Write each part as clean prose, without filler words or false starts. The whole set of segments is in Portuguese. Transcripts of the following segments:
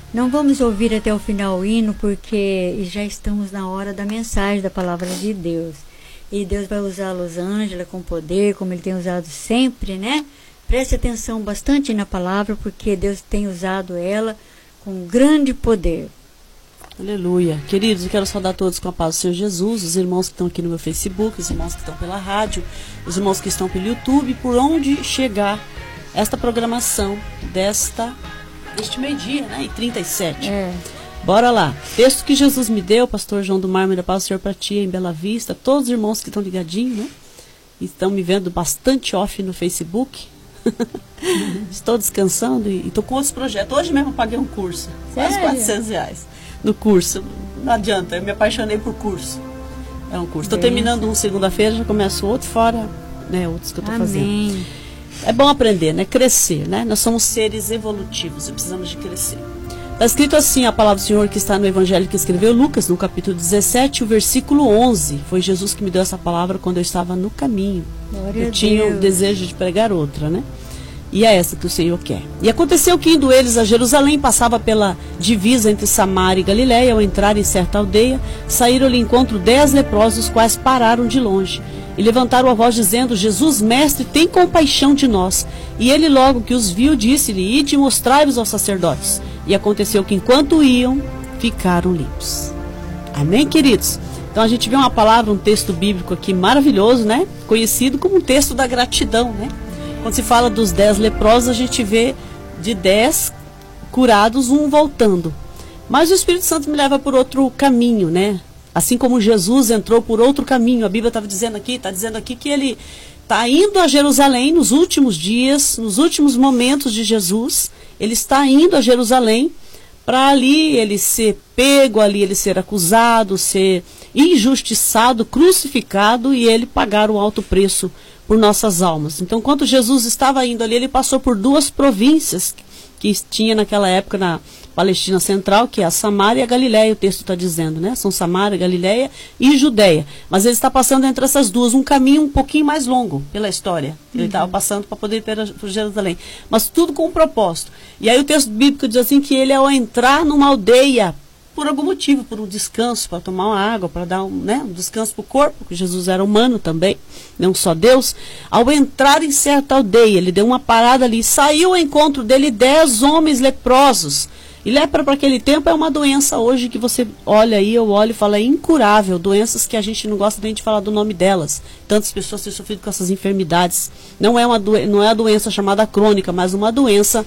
Não vamos ouvir até o final o hino, porque já estamos na hora da mensagem da palavra de Deus. E Deus vai usar a Rosângela com poder, como Ele tem usado sempre, né? Preste atenção bastante na palavra, porque Deus tem usado ela com grande poder. Aleluia. Queridos, eu quero saudar todos com a paz do Senhor Jesus, os irmãos que estão aqui no meu Facebook, os irmãos que estão pela rádio, os irmãos que estão pelo YouTube, por onde chegar esta programação deste meio-dia, né? E 37. Bora lá. Texto que Jesus me deu, pastor João do Mar, da paz do Senhor para ti, em Bela Vista, todos os irmãos que estão ligadinhos, né? Estão me vendo bastante off no Facebook. Estou descansando e estou com outros projetos. Hoje mesmo eu paguei um curso, quase R$400 no curso. Não adianta, eu me apaixonei por curso. É um curso. Estou terminando um segunda-feira, já começo outro fora, né? Outros que eu estou fazendo. É bom aprender, né? Crescer, né? Nós somos seres evolutivos e precisamos de crescer. Está escrito assim a palavra do Senhor que está no Evangelho que escreveu Lucas, no capítulo 17, o versículo 11. Foi Jesus que me deu essa palavra quando eu estava no caminho. Eu tinha o desejo de pregar outra, né? E é essa que o Senhor quer. E aconteceu que, indo eles a Jerusalém, passava pela divisa entre Samaria e Galiléia. Ao entrar em certa aldeia, saíram-lhe encontro 10 leprosos, os quais pararam de longe e levantaram a voz dizendo: Jesus, mestre, tem compaixão de nós. E ele, logo que os viu, disse-lhe: ide e mostrai-vos aos sacerdotes. E aconteceu que, enquanto iam, ficaram limpos. Amém, queridos? Então a gente vê uma palavra, um texto bíblico aqui maravilhoso, né? Conhecido como um texto da gratidão, né? Quando se fala dos 10 leprosos, a gente vê de 10 curados, um voltando. Mas o Espírito Santo me leva por outro caminho, né? Assim como Jesus entrou por outro caminho. A Bíblia está dizendo aqui que ele está indo a Jerusalém nos últimos dias, nos últimos momentos de Jesus. Ele está indo a Jerusalém para ali ele ser pego, ali ele ser acusado, ser injustiçado, crucificado e ele pagar um alto preço por nossas almas. Então, quando Jesus estava indo ali, ele passou por 2 províncias que tinha naquela época na Palestina Central, que é a Samaria e a Galiléia, o texto está dizendo, né? São Samaria, Galiléia e Judéia. Mas ele está passando entre essas duas, um caminho um pouquinho mais longo pela história. Ele estava passando para poder ir para Jerusalém. Mas tudo com um propósito. E aí o texto bíblico diz assim que ele, ao entrar numa aldeia, por algum motivo, por um descanso, para tomar uma água, para dar um descanso para o corpo, porque Jesus era humano também, não só Deus. Ao entrar em certa aldeia, ele deu uma parada ali, saiu ao encontro dele 10 homens leprosos. E lepra para aquele tempo é uma doença hoje que você olha aí, eu olho e falo, é incurável, doenças que a gente não gosta nem de falar do nome delas. Tantas pessoas têm sofrido com essas enfermidades. Não é a doença chamada crônica, mas uma doença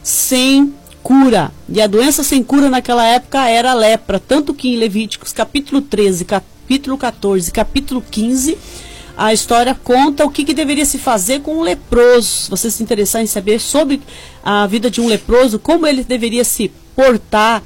sem cura. E a doença sem cura naquela época era a lepra, tanto que em Levíticos capítulo 13, capítulo 14, capítulo 15, a história conta o que deveria se fazer com um leproso. Se você se interessar em saber sobre a vida de um leproso, como ele deveria se portar,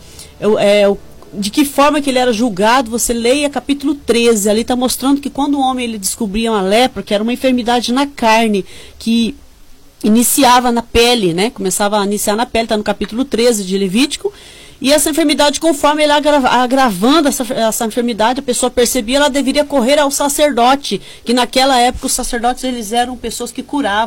de que forma que ele era julgado, você leia capítulo 13, ali está mostrando que quando o homem ele descobria uma lepra, que era uma enfermidade na carne, que iniciava na pele, né? Começava a iniciar na pele, está no capítulo 13 de Levítico. E essa enfermidade, conforme ele agravando essa enfermidade, a pessoa percebia, ela deveria correr ao sacerdote, que naquela época os sacerdotes eles eram pessoas que curavam.